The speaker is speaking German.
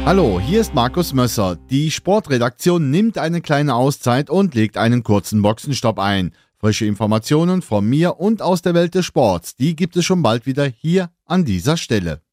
Hallo, hier ist Markus Mösser. Die Sportredaktion nimmt eine kleine Auszeit und legt einen kurzen Boxenstopp ein. Frische Informationen von mir und aus der Welt des Sports, die gibt es schon bald wieder hier an dieser Stelle.